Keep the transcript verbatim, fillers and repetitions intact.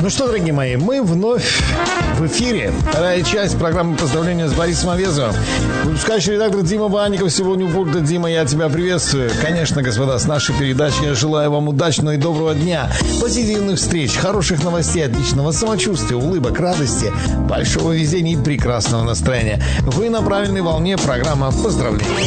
Ну что, дорогие мои, мы вновь в эфире. Вторая часть программы «Поздравления с Борисом Авезовым». Выпускающий редактор Дима Банников сегодня у пульта. Дима, я тебя приветствую. Конечно, господа, с нашей передачей я желаю вам удачного и доброго дня, позитивных встреч, хороших новостей, отличного самочувствия, улыбок, радости, большого везения и прекрасного настроения. Вы на правильной волне, программа «Поздравления».